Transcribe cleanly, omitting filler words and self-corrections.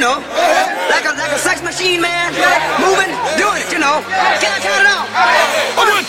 know, like a sex machine, man, moving, doing it, you know. Can I count